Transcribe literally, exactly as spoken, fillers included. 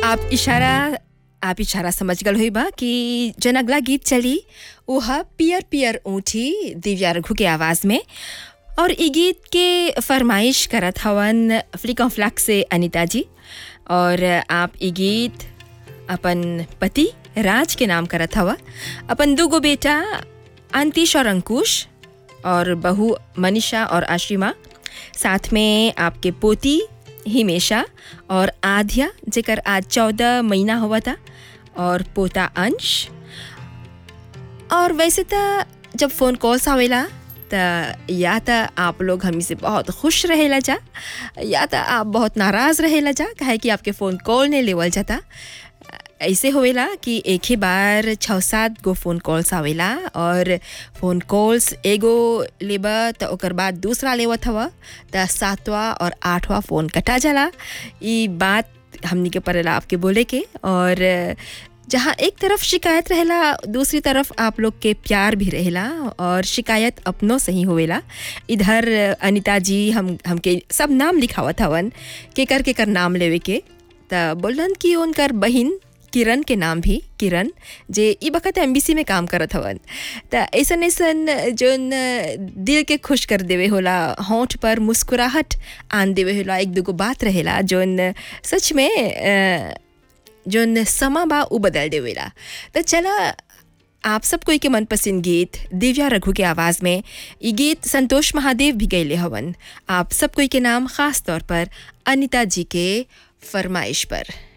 आप इशारा आप इशारा समझ गल हुई बा कि जन अगला गीत चली वह पियर पियर ऊँटी दिव्या रघु के आवाज़ में। और ई गीत के फरमाइश करत हवन फ्लिकॉन फ्लैक से अनीता जी। और आप ई गीत अपन पति राज के नाम करत हवा, अपन दूगो बेटा अंतिश और अंकुश और बहू मनीषा और आशिमा, साथ में आपके पोती हिमेशा और आध्या जेकर आज चौदह महीना हुआ था, और पोता अंश। और वैसे तो जब फ़ोन कॉल्स आवेला तो या तो आप लोग हमी से बहुत खुश रहेला जा, या तो आप बहुत नाराज़ रहेला जा काहे कि आपके फ़ोन कॉल नहीं लेवल जाता। ऐसे होवेला कि एक ही बार छः सात गो फ़ोन कॉल्स आवेला और फ़ोन कॉल्स एगो लेबा तो ओकर बाद दूसरा लेवत हवा तो सातवां और आठवां फ़ोन कटा जाला। ये बात हमनी के परेला आपके बोले के। और जहाँ एक तरफ शिकायत रहेला दूसरी तरफ आप लोग के प्यार भी रहेला, और शिकायत अपनों से ही होवेला। इधर अनीता जी हम हमके सब नाम लिखावत हवन के कर के कर नाम लेवे के, तो बोलन कि उनकर बहिन किरण के नाम भी किरण जे ई बखत एमबीसी में काम करत हवन। तो ऐसन ऐसन जोन दिल के खुश कर देवे होला, होंठ पर मुस्कुराहट आन देवे होला, एक दूगो बात रहेला जोन सच में जोन समा बा उ बदल देवेला। तो चला आप सब कोई के मनपसंद गीत दिव्या रघु के आवाज़ में ये गीत संतोष महादेव भी गैले हवन, आप सब कोई के नाम ख़ास तौर पर अनीता जी के फरमाइश पर।